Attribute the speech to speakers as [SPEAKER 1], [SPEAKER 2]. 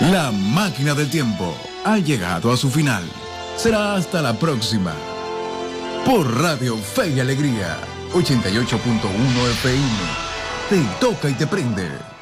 [SPEAKER 1] La máquina del tiempo ha llegado a su final. Será hasta la próxima. Por Radio Fe y Alegría, 88.1 FM. Te toca y te prende.